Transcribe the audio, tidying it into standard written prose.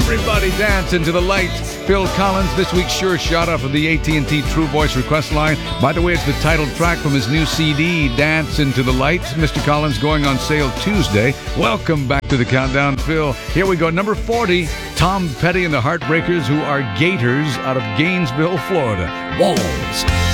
Everybody dance into the light. Phil Collins, this week's Sure Shot off of the AT&T True Voice request line. By the way, it's the title track from his new CD, Dance into the Light. Mr. Collins going on sale Tuesday. Welcome back to the Countdown, Phil. Here we go, number 40, Tom Petty and the Heartbreakers, who are Gators out of Gainesville, Florida. Walls.